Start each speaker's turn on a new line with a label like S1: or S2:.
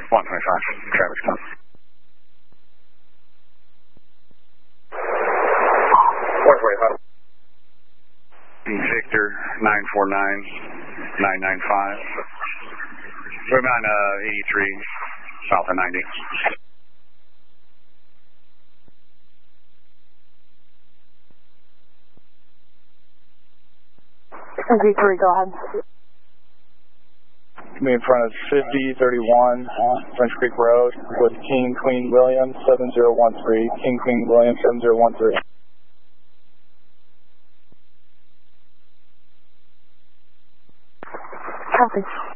S1: 125, traffic stop. Victor 949-995. We're on 83 south of 90.
S2: Z3, go ahead.
S3: Me in front of 5031 French Creek Road with King Queen William 7013. King Queen William 7013.
S2: Copy.